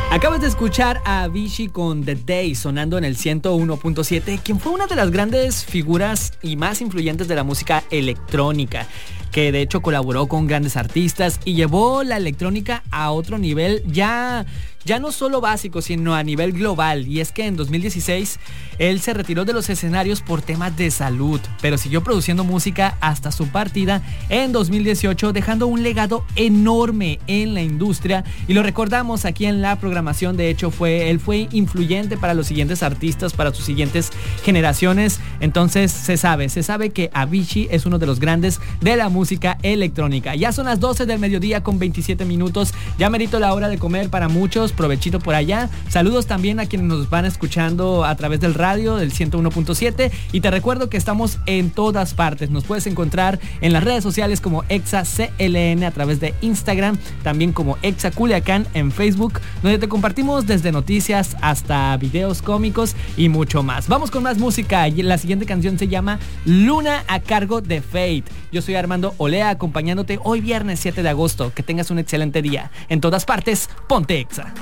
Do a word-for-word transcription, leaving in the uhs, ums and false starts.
Acabas de escuchar a Avicii con The Day sonando en el ciento uno punto siete, quien fue una de las grandes figuras y más influyentes de la música electrónica, que de hecho colaboró con grandes artistas y llevó la electrónica a otro nivel ya... Ya no solo básico, sino a nivel global. Y es que en dos mil dieciséis él se retiró de los escenarios por temas de salud, pero siguió produciendo música hasta su partida en dos mil dieciocho, dejando un legado enorme en la industria. Y lo recordamos aquí en la programación. De hecho, fue él fue influyente para los siguientes artistas, para sus siguientes generaciones. Entonces se sabe, se sabe que Avicii es uno de los grandes de la música electrónica. Ya son las doce del mediodía con veintisiete minutos. Ya merito la hora de comer para muchos. Provechito por allá. Saludos también a quienes nos van escuchando a través del radio del ciento uno punto siete, y te recuerdo que estamos en todas partes. Nos puedes encontrar en las redes sociales como Exa C L N a través de Instagram, también como Exa Culiacán en Facebook, donde te compartimos desde noticias hasta videos cómicos y mucho más. Vamos con más música y la siguiente canción se llama Luna, a cargo de Fate. Yo soy Armando Olea, acompañándote hoy viernes siete de agosto. Que tengas un excelente día. En todas partes, ponte Exa.